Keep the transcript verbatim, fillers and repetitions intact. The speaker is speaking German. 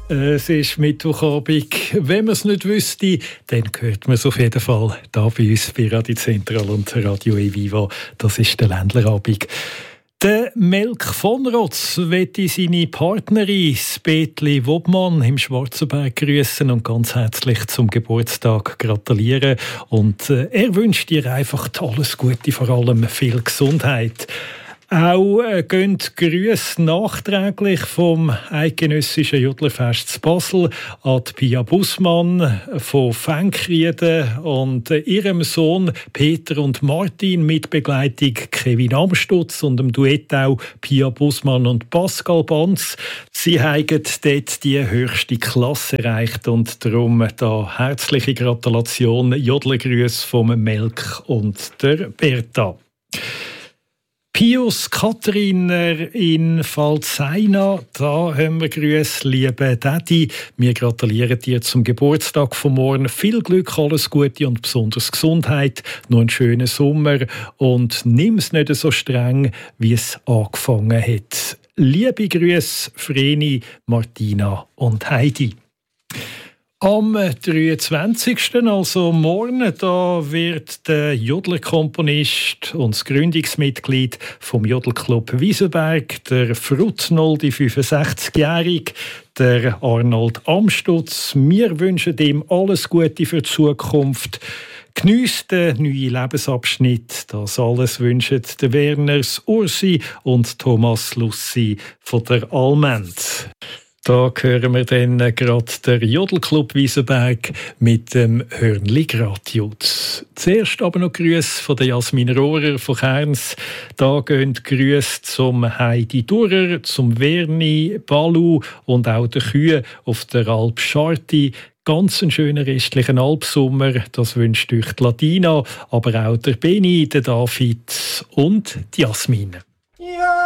Es ist Mittwochabend. Wenn man es nicht wüsste, dann hört man es auf jeden Fall da bei uns bei Radio Zentral und Radio eViva. Das ist der Ländlerabend. Der Melk von Rotz möchte seine Partnerin Betli Wobmann im Schwarzenberg grüßen und ganz herzlich zum Geburtstag gratulieren. Und äh, er wünscht ihr einfach alles Gute, vor allem viel Gesundheit. Auch äh, gehen Grüße nachträglich vom eidgenössischen Jodlerfest zu Basel an die Pia Bussmann von Fänkrieden und äh, ihrem Sohn Peter und Martin mit Begleitung Kevin Amstutz und dem Duett auch Pia Bussmann und Pascal Banz. Sie haben dort die höchste Klasse erreicht und darum da herzliche Gratulation, Jodlergrüße vom Melk und der Bertha. Pius Kathariner in Valtzeina, da haben wir Grüße, liebe Daddy. Wir gratulieren dir zum Geburtstag von morgen. Viel Glück, alles Gute und besonders Gesundheit. Noch einen schönen Sommer und nimm es nicht so streng, wie es angefangen hat. Liebe Grüße, Vreni, Martina und Heidi. Am dreiundzwanzigsten also morgen, da wird der Jodlerkomponist und das Gründungsmitglied vom Jodelclub Wiesenberg, der Frutnoldi, fünfundsechzigjährige, der Arnold Amstutz. Wir wünschen ihm alles Gute für die Zukunft. Geniesst den neuen Lebensabschnitt. Das alles wünschen der Werners Ursi und Thomas Lussi von der Almend. Da hören wir dann gerade der Jodelclub Wiesenberg mit dem Hörnli Gratiot. Zuerst aber noch Grüße von der Jasmin Rohrer von Kerns. Da gehen Grüße zum Heidi Durer, zum Verni Balu und auch der Kühe auf der Alp Scharti. Ganz einen schönen restlichen Alpsommer. Das wünscht euch die Latina, aber auch der Beni, der David und die Jasmin.